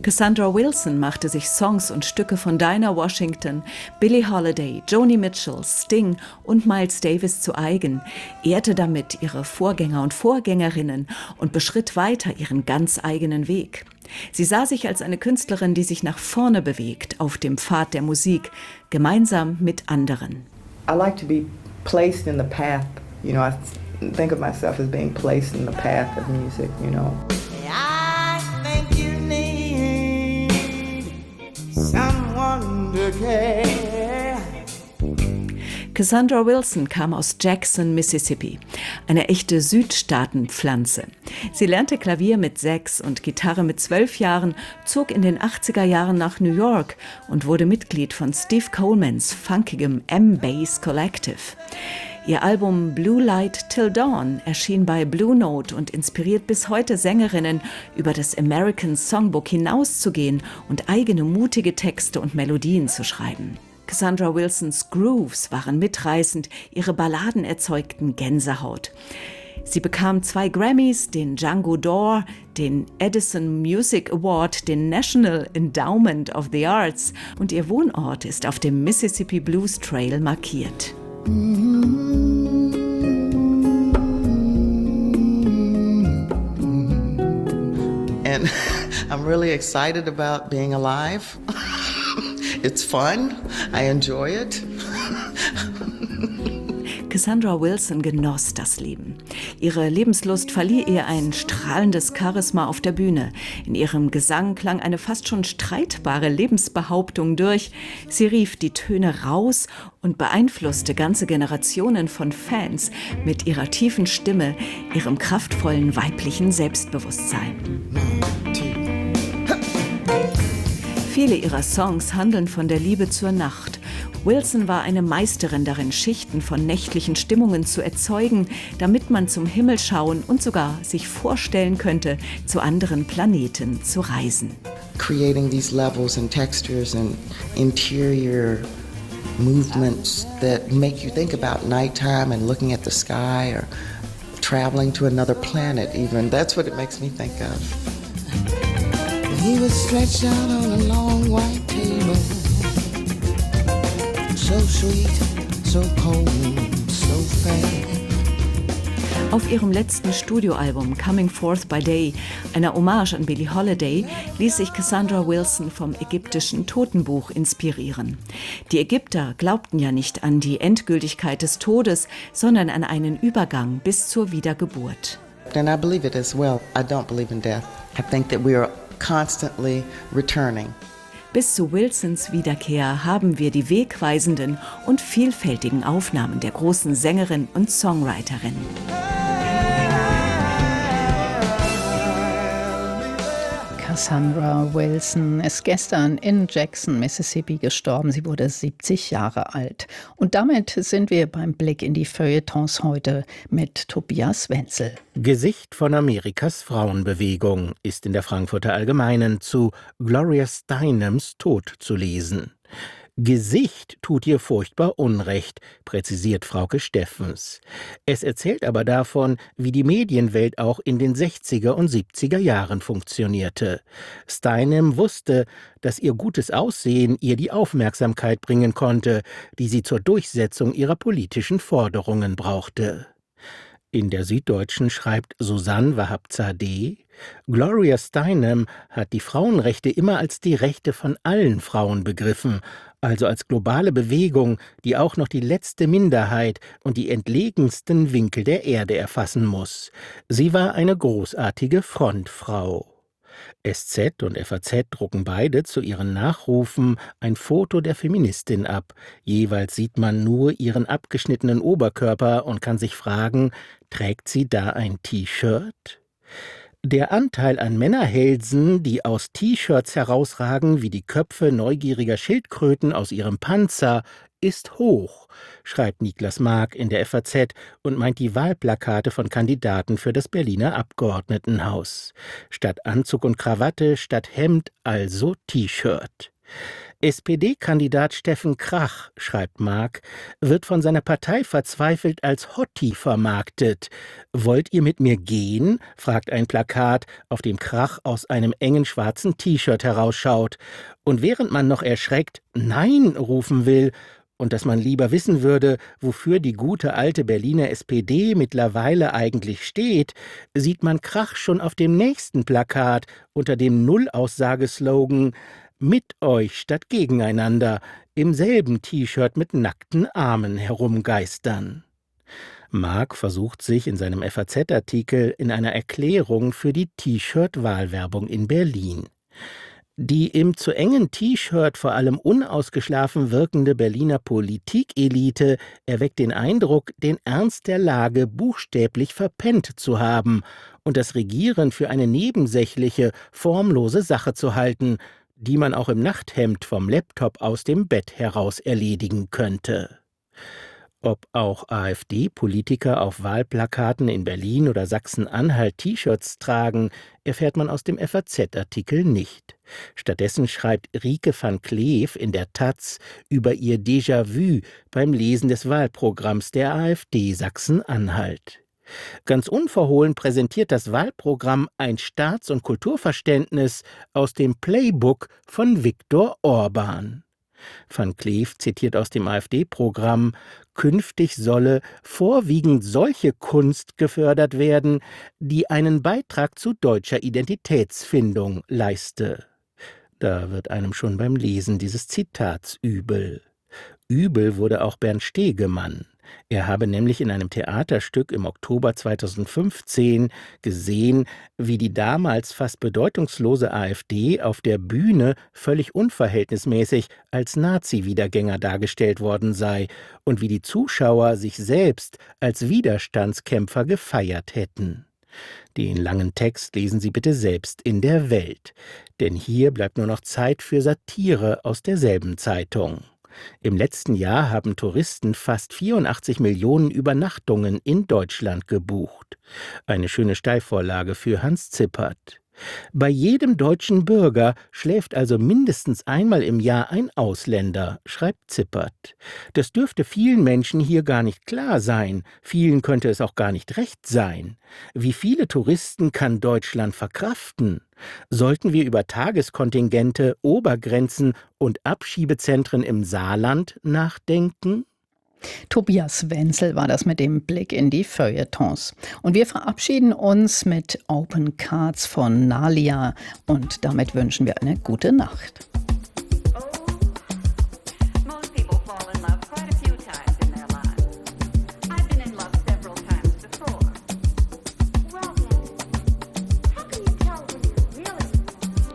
Cassandra Wilson machte sich Songs und Stücke von Dinah Washington, Billie Holiday, Joni Mitchell, Sting und Miles Davis zu eigen, ehrte damit ihre Vorgänger und Vorgängerinnen und beschritt weiter ihren ganz eigenen Weg. Sie sah sich als eine Künstlerin, die sich nach vorne bewegt auf dem Pfad der Musik, gemeinsam mit anderen. I like to be placed in the path, I think of myself as being placed in the path of music, I think you need someone to care. Cassandra Wilson kam aus Jackson, Mississippi, eine echte Südstaatenpflanze. Sie lernte Klavier mit 6 und Gitarre mit 12 Jahren, zog in den 80er Jahren nach New York und wurde Mitglied von Steve Colemans funkigem M-Bass Collective. Ihr Album Blue Light Till Dawn erschien bei Blue Note und inspiriert bis heute Sängerinnen, über das American Songbook hinauszugehen und eigene mutige Texte und Melodien zu schreiben. Cassandra Wilsons Grooves waren mitreißend, ihre Balladen erzeugten Gänsehaut. Sie bekam 2 Grammys, den Django d'Or, den Edison Music Award, den National Endowment of the Arts und ihr Wohnort ist auf dem Mississippi Blues Trail markiert. And I'm really excited about being alive. It's fun. I enjoy it. Cassandra Wilson genoss das Leben. Ihre Lebenslust verlieh ihr ein strahlendes Charisma auf der Bühne. In ihrem Gesang klang eine fast schon streitbare Lebensbehauptung durch. Sie rief die Töne raus und beeinflusste ganze Generationen von Fans mit ihrer tiefen Stimme, ihrem kraftvollen weiblichen Selbstbewusstsein. Viele ihrer Songs handeln von der Liebe zur Nacht. Wilson war eine Meisterin darin, Schichten von nächtlichen Stimmungen zu erzeugen, damit man zum Himmel schauen und sogar sich vorstellen könnte, zu anderen Planeten zu reisen. Creating these levels and textures and interior movements that make you think about nighttime and looking at the sky or traveling to another planet even. That's what it makes me think of. He was stretched out on a long white table. So sweet, so cold, so fair. Auf ihrem letzten Studioalbum Coming Forth by Day, einer Hommage an Billie Holiday, ließ sich Cassandra Wilson vom ägyptischen Totenbuch inspirieren. Die Ägypter glaubten ja nicht an die Endgültigkeit des Todes, sondern an einen Übergang bis zur Wiedergeburt. And I believe it as well. I don't believe in death. I think that we are constantly returning. Bis zu Wilsons Wiederkehr haben wir die wegweisenden und vielfältigen Aufnahmen der großen Sängerin und Songwriterin. Cassandra Wilson ist gestern in Jackson, Mississippi gestorben. Sie wurde 70 Jahre alt. Und damit sind wir beim Blick in die Feuilletons heute mit Tobias Wenzel. Gesicht von Amerikas Frauenbewegung ist in der Frankfurter Allgemeinen zu Gloria Steinems Tod zu lesen. Gesicht tut ihr furchtbar Unrecht, präzisiert Frauke Steffens. Es erzählt aber davon, wie die Medienwelt auch in den 60er und 70er Jahren funktionierte. Steinem wusste, dass ihr gutes Aussehen ihr die Aufmerksamkeit bringen konnte, die sie zur Durchsetzung ihrer politischen Forderungen brauchte. In der Süddeutschen schreibt Susanne Wahab-Zadeh: Gloria Steinem hat die Frauenrechte immer als die Rechte von allen Frauen begriffen, also als globale Bewegung, die auch noch die letzte Minderheit und die entlegensten Winkel der Erde erfassen muss. Sie war eine großartige Frontfrau. SZ und FAZ drucken beide zu ihren Nachrufen ein Foto der Feministin ab. Jeweils sieht man nur ihren abgeschnittenen Oberkörper und kann sich fragen, trägt sie da ein T-Shirt? Der Anteil an Männerhälsen, die aus T-Shirts herausragen wie die Köpfe neugieriger Schildkröten aus ihrem Panzer, ist hoch, schreibt Niklas Mark in der FAZ und meint die Wahlplakate von Kandidaten für das Berliner Abgeordnetenhaus. Statt Anzug und Krawatte, statt Hemd, also T-Shirt. SPD-Kandidat Steffen Krach, schreibt Mark, wird von seiner Partei verzweifelt als Hottie vermarktet. »Wollt ihr mit mir gehen?« fragt ein Plakat, auf dem Krach aus einem engen schwarzen T-Shirt herausschaut. Und während man noch erschreckt »Nein« rufen will und dass man lieber wissen würde, wofür die gute alte Berliner SPD mittlerweile eigentlich steht, sieht man Krach schon auf dem nächsten Plakat unter dem Nullaussageslogan »Mit euch statt gegeneinander« im selben T-Shirt mit nackten Armen herumgeistern. Mark versucht sich in seinem FAZ-Artikel in einer Erklärung für die T-Shirt-Wahlwerbung in Berlin. Die im zu engen T-Shirt vor allem unausgeschlafen wirkende Berliner Politikelite erweckt den Eindruck, den Ernst der Lage buchstäblich verpennt zu haben und das Regieren für eine nebensächliche, formlose Sache zu halten, die man auch im Nachthemd vom Laptop aus dem Bett heraus erledigen könnte. Ob auch AfD-Politiker auf Wahlplakaten in Berlin oder Sachsen-Anhalt T-Shirts tragen, erfährt man aus dem FAZ-Artikel nicht. Stattdessen schreibt Rieke van Kleef in der taz über ihr Déjà-vu beim Lesen des Wahlprogramms der AfD Sachsen-Anhalt. Ganz unverhohlen präsentiert das Wahlprogramm ein Staats- und Kulturverständnis aus dem Playbook von Viktor Orban. Van Kleef zitiert aus dem AfD-Programm: Künftig solle vorwiegend solche Kunst gefördert werden, die einen Beitrag zu deutscher Identitätsfindung leiste. Da wird einem schon beim Lesen dieses Zitats übel. Übel wurde auch Bernd Stegemann. Er habe nämlich in einem Theaterstück im Oktober 2015 gesehen, wie die damals fast bedeutungslose AfD auf der Bühne völlig unverhältnismäßig als Nazi-Wiedergänger dargestellt worden sei und wie die Zuschauer sich selbst als Widerstandskämpfer gefeiert hätten. Den langen Text lesen Sie bitte selbst in der Welt, denn hier bleibt nur noch Zeit für Satire aus derselben Zeitung. Im letzten Jahr haben Touristen fast 84 Millionen Übernachtungen in Deutschland gebucht. Eine schöne Steilvorlage für Hans Zippert. Bei jedem deutschen Bürger schläft also mindestens einmal im Jahr ein Ausländer, schreibt Zippert. Das dürfte vielen Menschen hier gar nicht klar sein. Vielen könnte es auch gar nicht recht sein. Wie viele Touristen kann Deutschland verkraften? Sollten wir über Tageskontingente, Obergrenzen und Abschiebezentren im Saarland nachdenken? Tobias Wenzel war das mit dem Blick in die Feuilletons. Und wir verabschieden uns mit Open Cards von Nalia und damit wünschen wir eine gute Nacht.